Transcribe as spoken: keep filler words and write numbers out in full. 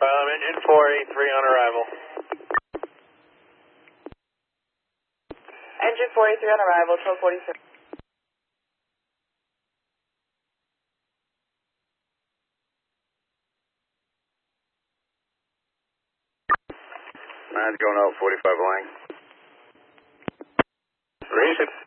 Um, engine four eighty-three on arrival. Engine four eighty-three on arrival, twelve forty-three. Nine's going out, forty-five Lang. Racing.